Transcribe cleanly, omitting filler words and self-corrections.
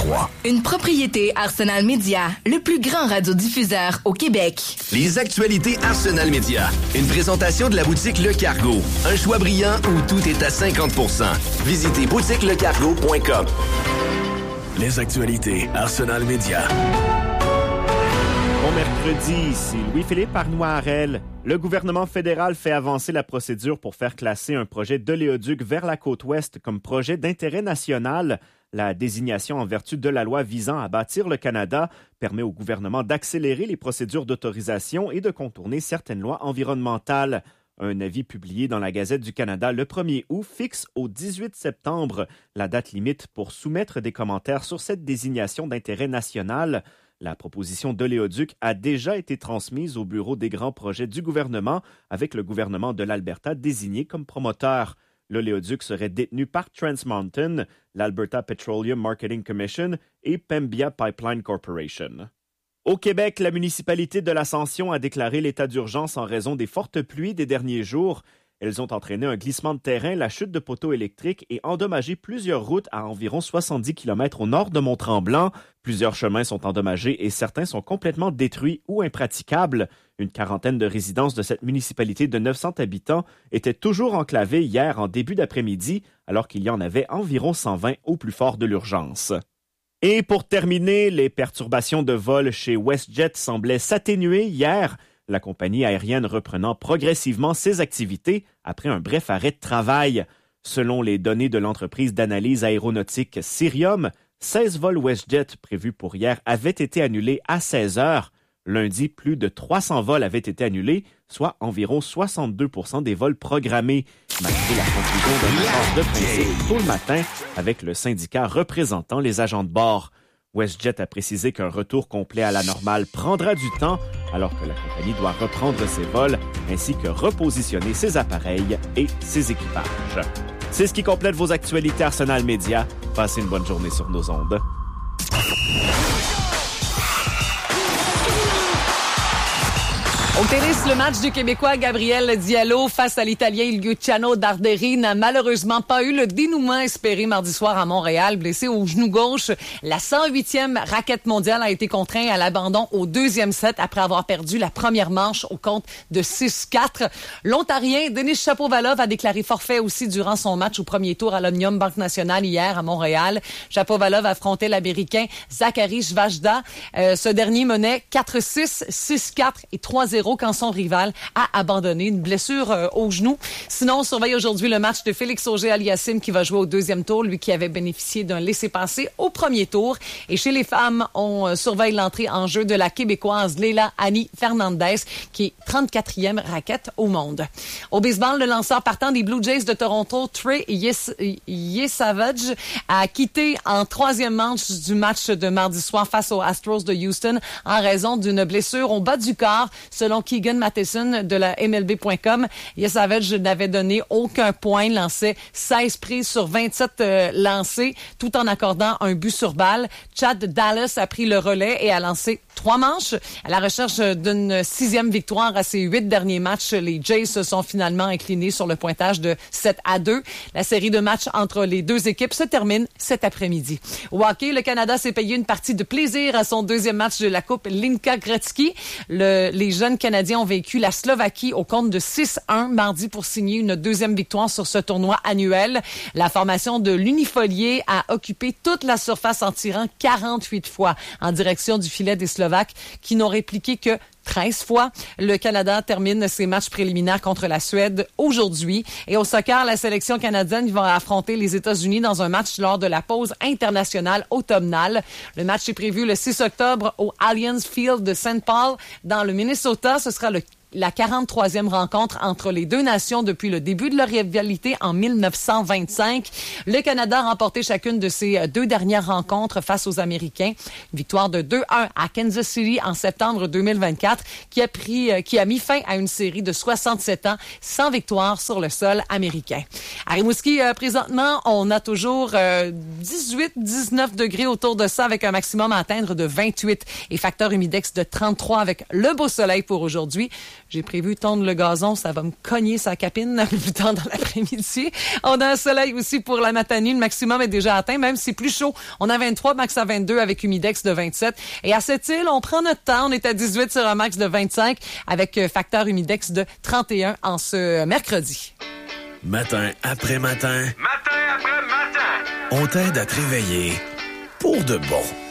101.3. Une propriété Arsenal Media, le plus grand radiodiffuseur au Québec. Les actualités Arsenal Media. Une présentation de la boutique Le Cargo. Un choix brillant où tout est à 50%. Visitez boutiquelecargo.com. Les actualités Arsenal Media. Bon mercredi, ici Louis-Philippe Arnois-Harel. Le gouvernement fédéral fait avancer la procédure pour faire classer un projet d'oléoduc vers la côte ouest comme projet d'intérêt national. La désignation en vertu de la loi visant à bâtir le Canada permet au gouvernement d'accélérer les procédures d'autorisation et de contourner certaines lois environnementales. Un avis publié dans la Gazette du Canada le 1er août fixe au 18 septembre la date limite pour soumettre des commentaires sur cette désignation d'intérêt national. La proposition d'oléoduc a déjà été transmise au bureau des grands projets du gouvernement avec le gouvernement de l'Alberta désigné comme promoteur. L'oléoduc serait détenu par Trans Mountain, l'Alberta Petroleum Marketing Commission et Pembina Pipeline Corporation. Au Québec, la municipalité de l'Ascension a déclaré l'état d'urgence en raison des fortes pluies des derniers jours. Elles ont entraîné un glissement de terrain, la chute de poteaux électriques et endommagé plusieurs routes à environ 70 km au nord de Mont-Tremblant. Plusieurs chemins sont endommagés et certains sont complètement détruits ou impraticables. Une quarantaine de résidences de cette municipalité de 900 habitants étaient toujours enclavées hier en début d'après-midi, alors qu'il y en avait environ 120 au plus fort de l'urgence. Et pour terminer, les perturbations de vol chez WestJet semblaient s'atténuer hier, la compagnie aérienne reprenant progressivement ses activités après un bref arrêt de travail. Selon les données de l'entreprise d'analyse aéronautique Cirium, 16 vols WestJet prévus pour hier avaient été annulés à 16 heures. Lundi, plus de 300 vols avaient été annulés, soit environ 62% des vols programmés, malgré la conclusion d'un accord de principe tôt le matin avec le syndicat représentant les agents de bord. WestJet a précisé qu'un retour complet à la normale prendra du temps, alors que la compagnie doit reprendre ses vols ainsi que repositionner ses appareils et ses équipages. C'est ce qui complète vos actualités Arsenal Media. Passez une bonne journée sur nos ondes. Au tennis, le match du Québécois Gabriel Diallo face à l'Italien Luciano Darderi n'a malheureusement pas eu le dénouement espéré mardi soir à Montréal. Blessé au genou gauche, la 108e raquette mondiale a été contraint à l'abandon au deuxième set après avoir perdu la première manche au compte de 6-4. L'Ontarien Denis Shapovalov a déclaré forfait aussi durant son match au premier tour à l'Omnium Banque Nationale hier à Montréal. Shapovalov affrontait l'Américain Zachary Svajda. Ce dernier menait 4-6, 6-4 et 3-0 quand son rival a abandonné une blessure au genou. Sinon, on surveille aujourd'hui le match de Félix Auger-Aliassime qui va jouer au deuxième tour, lui qui avait bénéficié d'un laissez-passer au premier tour. Et chez les femmes, on surveille l'entrée en jeu de la Québécoise Leila Annie Fernandez, qui est 34e raquette au monde. Au baseball, le lanceur partant des Blue Jays de Toronto, Trey Yesavage, a quitté en troisième manche du match de mardi soir face aux Astros de Houston en raison d'une blessure au bas du corps. Selon Keegan Matheson de la MLB.com, Yesavage n'avait donné aucun point, lançait 16 prises sur 27 lancées, tout en accordant un but sur balle. Chad Dallas a pris le relais et a lancé 3 manches. À la recherche d'une 6e victoire à ses 8 derniers matchs, les Jays se sont finalement inclinés sur le pointage de 7-2. La série de matchs entre les deux équipes se termine cet après-midi. Au hockey, le Canada s'est payé une partie de plaisir à son deuxième match de la Coupe Linka Gretzky. Les jeunes Canadiens ont vaincu la Slovaquie au compte de 6-1 mardi pour signer une deuxième victoire sur ce tournoi annuel. La formation de l'Unifolier a occupé toute la surface en tirant 48 fois en direction du filet des Slovaques qui n'ont répliqué que 13 fois. Le Canada termine ses matchs préliminaires contre la Suède aujourd'hui. Et au soccer, la sélection canadienne va affronter les États-Unis dans un match lors de la pause internationale automnale. Le match est prévu le 6 octobre au Allianz Field de St. Paul dans le Minnesota. Ce sera la 43e rencontre entre les deux nations depuis le début de leur rivalité en 1925. Le Canada a remporté chacune de ses 2 dernières rencontres face aux Américains. Une victoire de 2-1 à Kansas City en septembre 2024 qui a mis fin à une série de 67 ans sans victoire sur le sol américain. À Rimouski, présentement, on a toujours 18-19 degrés autour de ça avec un maximum à atteindre de 28 et facteur humidex de 33 avec le beau soleil pour aujourd'hui. J'ai prévu tondre le gazon, ça va me cogner sa capine un peu plus tard dans l'après-midi. On a un soleil aussi pour la matinée, le maximum est déjà atteint, même si c'est plus chaud. On a 23, max à 22 avec humidex de 27. Et à cette île, on prend notre temps, on est à 18 sur un max de 25 avec facteur humidex de 31 en ce mercredi. Matin après matin. Matin après matin. On t'aide à te réveiller pour de bon.